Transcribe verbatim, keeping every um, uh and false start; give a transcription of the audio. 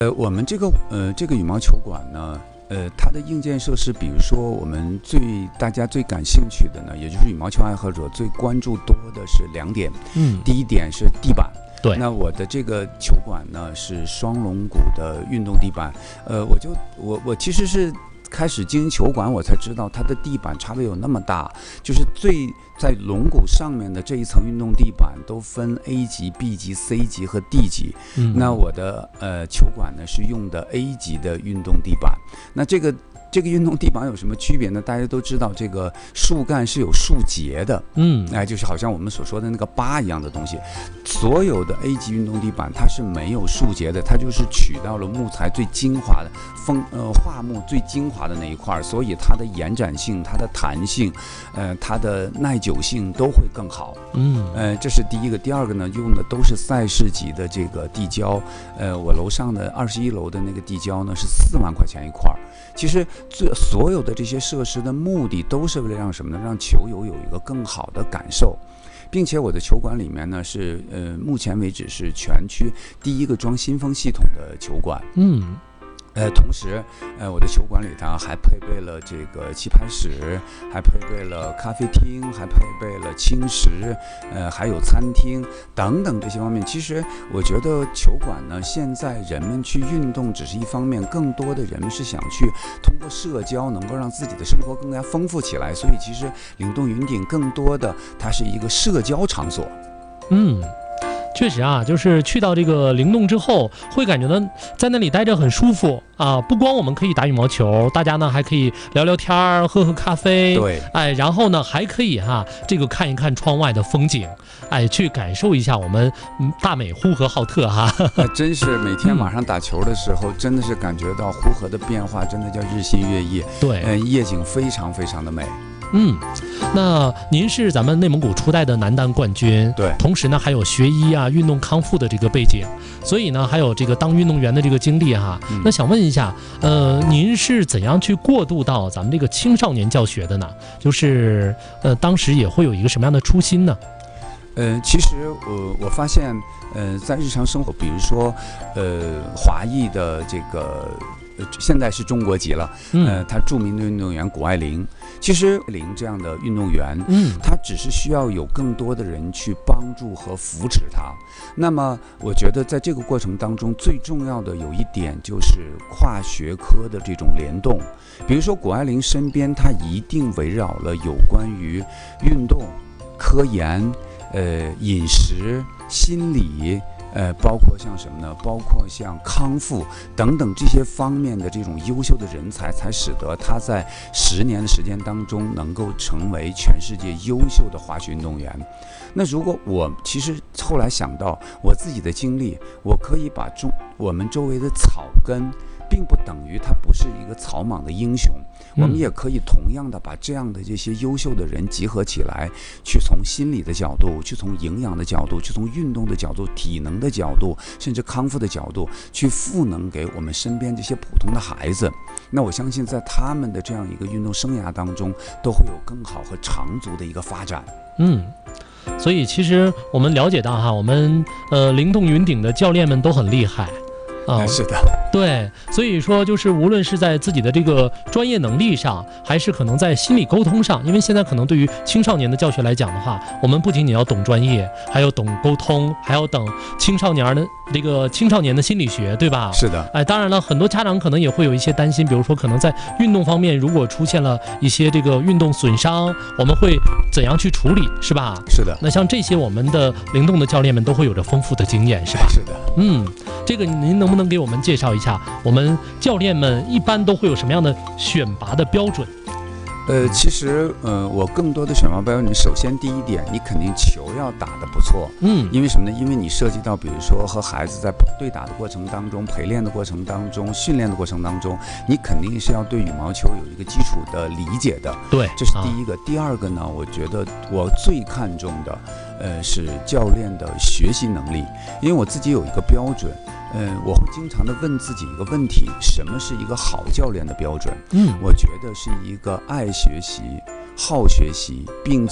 呃，我们这个呃这个羽毛球馆呢，呃，它的硬件设施，比如说我们最大家最感兴趣的呢，也就是羽毛球爱好者最关注多的是两点。 嗯， 第一点是地板。 对， 那我的这个球馆呢是双龙骨的运动地板。呃，我就我我其实是开始经营球馆，我才知道它的地板差别有那么大，就是最在龙骨上面的这一层运动地板都分 A 级、B 级、C 级和 D 级。嗯，那我的呃球馆呢是用的 A 级的运动地板。那这个这个运动地板有什么区别呢？大家都知道，这个树干是有树节的，嗯，哎，就是好像我们所说的那个疤一样的东西。所有的 A 级运动地板它是没有树节的，它就是取到了木材最精华的风呃桦木最精华的那一块，所以它的延展性、它的弹性、呃它的耐久性都会更好。嗯，呃，这是第一个。第二个呢，用的都是赛事级的这个地胶。呃，我楼上的二十一楼的那个地胶呢是四万块钱一块。其实这所有的这些设施的目的都是为了让什么呢？让球友有一个更好的感受，并且我的球馆里面呢是呃目前为止是全区第一个装新风系统的球馆。嗯。呃，同时，呃，我的球馆里头还配备了这个棋牌室，还配备了咖啡厅，还配备了轻食，呃，还有餐厅等等这些方面。其实，我觉得球馆呢，现在人们去运动只是一方面，更多的人们是想去通过社交，能够让自己的生活更加丰富起来。所以，其实灵动云顶更多的它是一个社交场所。 嗯。确实啊，就是去到这个灵动之后，会感觉到在那里待着很舒服啊。不光我们可以打羽毛球，大家呢还可以聊聊天儿、喝喝咖啡， 对， 哎，然后呢还可以哈、啊，这个看一看窗外的风景，哎，去感受一下我们大美呼和浩特哈。 啊、真是每天晚上打球的时候，真的是感觉到呼和的变化，真的叫日新月异。 对， 嗯，夜景非常非常的美。 嗯，那您是咱们内蒙古初代的男单冠军， 对， 同时呢还有学医啊、运动康复的这个背景，所以呢还有这个当运动员的这个经历哈、啊嗯。那想问一下，呃，您是怎样去过渡到咱们这个青少年教学的呢？就是呃，当时也会有一个什么样的初心呢？ 呃，其实我我发现，呃，在日常生活，比如说，呃，华裔的这个。现在是中国籍了，呃，他著名的运动员谷爱凌，其实林这样的运动员，嗯，他只是需要有更多的人去帮助和扶持他。那么，我觉得在这个过程当中，最重要的有一点就是跨学科的这种联动。比如说，谷爱凌身边，他一定围绕了有关于运动、科研、呃饮食、心理。呃，包括像什么呢？包括像康复等等这些方面的这种优秀的人才，才使得他在十年的时间当中能够成为全世界优秀的滑雪运动员。那如果我其实后来想到我自己的经历，我可以把中我们周围的草根，并不等于他不是一个草莽的英雄，我们也可以同样的把这样的这些优秀的人集合起来，去从心理的角度，去从营养的角度，去从运动的角度，体能的角度，甚至康复的角度，去赋能给我们身边这些普通的孩子。那我相信在他们的这样一个运动生涯当中，都会有更好和长足的一个发展。 嗯，所以其实我们了解到哈，我们呃灵动云顶的教练们都很厉害。 啊、嗯，是的， 对，所以说就是无论是在自己的这个专业能力上，还是可能在心理沟通上，因为现在可能对于青少年的教学来讲的话，我们不仅仅要懂专业，还要懂沟通，还要懂青少年的这个青少年的心理学，对吧？ 是的， 哎，当然了，很多家长可能也会有一些担心，比如说可能在运动方面，如果出现了一些这个运动损伤，我们会怎样去处理，是吧？ 是的。 那像这些，我们的灵动的教练们都会有着丰富的经验，是吧？ 是的。 嗯，这个您能不能给我们介绍一下，我们教练们一般都会有什么样的选拔的标准？ 呃，其实，呃，我更多的选拔标准，首先第一点，你肯定球要打得不错，嗯，因为什么呢？因为你涉及到，比如说和孩子在对打的过程当中、陪练的过程当中、训练的过程当中，你肯定是要对羽毛球有一个基础的理解的， 对， 这是第一个。啊、第二个呢，我觉得我最看重的，呃，是教练的学习能力，因为我自己有一个标准。嗯，我会经常的问自己一个问题：什么是一个好教练的标准？嗯，我觉得是一个爱学习、好学习，并且